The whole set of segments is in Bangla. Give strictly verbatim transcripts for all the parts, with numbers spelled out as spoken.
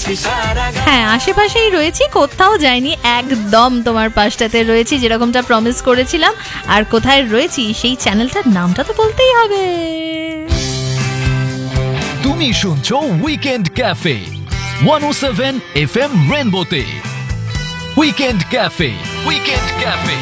হ্যাঁ, আশেপাশেই রয়েছি, কোথাও যাইনি, একদম তোমার পাশটাতে রয়েছি যেরকমটা প্রমিস করেছিলাম। আর কোথায় রয়েছি সেই চ্যানেলটার নামটা তো বলতেই হবে। তুমি শুনছো উইকেন্ড ক্যাফে ওয়ান ও seven F M রেনবোতে। Weekend cafe, weekend cafe.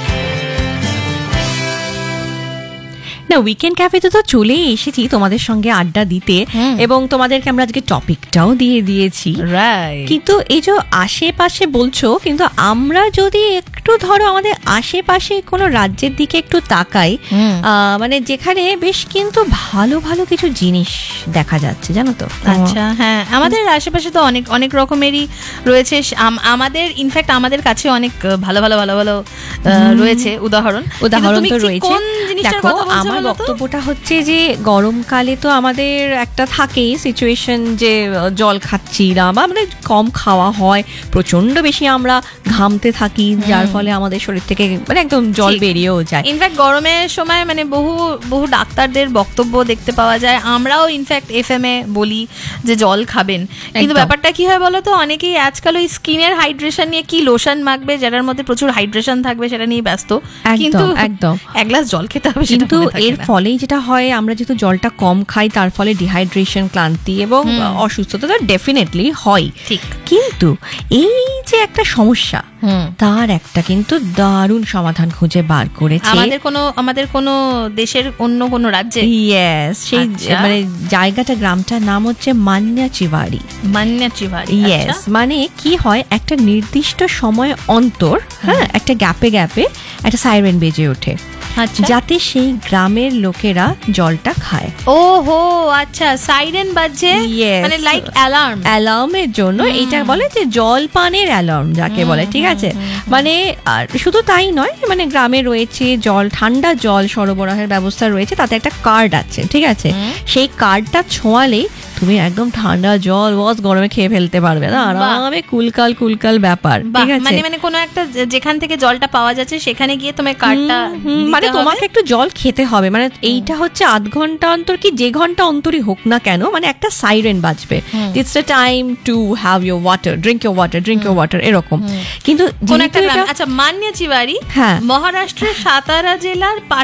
না, উইকেন্ড ক্যাফেতে তো চলেই এসেছি তোমাদের সঙ্গে আড্ডা দিতে, এবং তোমাদেরকে আমরা আজকে টপিকটাও দিয়ে দিয়েছি। কিন্তু এই যে আশেপাশে বলছো, কিন্তু আমরা যদি একটু ধরো আমাদের আশেপাশে কোনো রাজ্যের দিকে একটু তাকাই, মানে যেখানে বেশ কিন্তু ভালো ভালো কিছু জিনিস দেখা যাচ্ছে, জানো তো। আচ্ছা, হ্যাঁ, আমাদের আশেপাশে তো অনেক অনেক রকমেরই রয়েছে। আমাদের ইনফ্যাক্ট আমাদের কাছে অনেক ভালো ভালো ভালো ভালো রয়েছে উদাহরণ উদাহরণ তো রয়েছে। দেখো, আমার বক্তব্যটা হচ্ছে যে গরমকালে তো আমাদের একটা থাকেই সিচুয়েশন যে জল খাচ্ছি না, বা আমাদের কম খাওয়া হয়, প্রচন্ড বেশি আমরা ঘামতে থাকি, যার ফলে আমাদের শরীর থেকে মানে একদম জল বেরিয়েও যায়। ইনফ্যাক্ট গরমের সময় মানে বহু বহু ডাক্তারদের বক্তব্য দেখতে পাওয়া যায়। আমরাও ইনফ্যাক্ট এফ এম এ বলি যে জল খাবেন, কিন্তু ব্যাপারটা কি হয় বলো তো, অনেকেই আজকাল ওই স্কিনের হাইড্রেশন নিয়ে কি লোশন মাখবে যেটার মধ্যে প্রচুর হাইড্রেশন থাকবে সেটা নিয়ে ব্যস্ত, কিন্তু একদম এক গ্লাস জল খেতে হবে। কিন্তু এর ফলেই যেটা হয়, আমরা যেহেতু জলটা কম খাই, তার ফলে ডিহাইড্রেশন, ক্লান্তি এবং অসুস্থতা তো ডেফিনেটলি হয়। ঠিক, কিন্তু এই যে একটা সমস্যা, তার একটা কিন্তু দারুণ সমাধান খুঁজে বার করেছে আমাদের কোনো আমাদের কোনো দেশের অন্য কোনো রাজ্যে। ইয়েস, সেই মানে জায়গাটা, গ্রামটার নাম হচ্ছে মান্যাচিবাড়ি। মান্যাচিবাড়ি, ইয়েস। মানে কি হয়, একটা নির্দিষ্ট সময় অন্তর, হ্যাঁ, একটা গ্যাপে গ্যাপে একটা সাইরেন বেজে ওঠে, যাতে সেই গ্রামের লোকেরা জলটা খায়। ও হো, আচ্ছা, সাইরেন বাজছে, মানে লাইক অ্যালার্ম। অ্যালার্মের জন্য এটা বলে যে জল পানের অ্যালার্ম যাকে বলে, ঠিক আছে। মানে আর শুধু তাই নয়, মানে গ্রামে রয়েছে জল, ঠান্ডা জল সরবরাহের ব্যবস্থা রয়েছে, তাতে একটা কার্ড আছে, ঠিক আছে। সেই কার্ডটা ছোঁয়ালেই তুমি একদম ঠান্ডা জল ওয়াজ গরমে খেয়ে ফেলতে পারবে না, আরামে কুলকাল কুলকাল ব্যাপার, ঠিক আছে। মানে মানে কোনো একটা যেখান থেকে জলটা পাওয়া যাচ্ছে সেখানে গিয়ে তোমার কার্ডটা, মানে তোমাকে একটু জল খেতে হবে, মানে এইটা হচ্ছে আধ ঘন্টা অন্তর কি যে ঘন্টা অন্তরই হোক না কেন, মানে একটা সাইরেন বাজবে, it's the time to have your water, drink your water, drink your water, এরকম। কিন্তু কোন একটা গ্রাম, আচ্ছা, মান্যাচিবাড়ি, হ্যাঁ, মহারাষ্ট্রের সাতারা জেলার